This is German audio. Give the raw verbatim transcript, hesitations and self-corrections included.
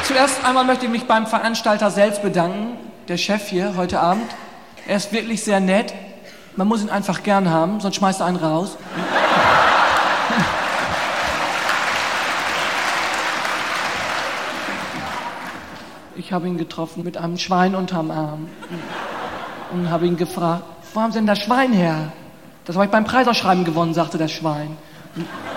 Zuerst einmal möchte ich mich beim Veranstalter selbst bedanken, der Chef hier heute Abend. Er ist wirklich sehr nett. Man muss ihn einfach gern haben, sonst schmeißt er einen raus. Ich habe ihn getroffen mit einem Schwein unterm Arm und habe ihn gefragt, wo haben Sie denn das Schwein her? Das habe ich beim Preisausschreiben gewonnen, sagte das Schwein.